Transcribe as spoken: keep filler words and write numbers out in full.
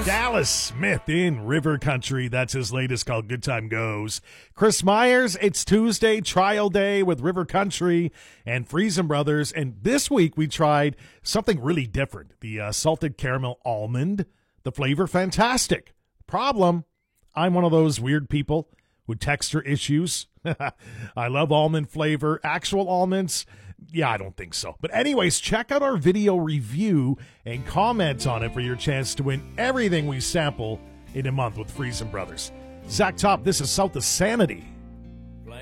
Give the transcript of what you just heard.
Dallas Smith in River Country. That's his latest, called Good Time Goes. Chris Myers, it's Tuesday, trial day with River Country and Friesen Brothers. And this week we tried something really different. The uh, salted caramel almond. The flavor, fantastic. Problem, I'm one of those weird people with texture issues. I love almond flavor. Actual almonds, yeah, I don't think so. But anyways, check out our video review and comment on it for your chance to win everything we sample in a month with Friesen Brothers. Zach Top, this is South of Sanity.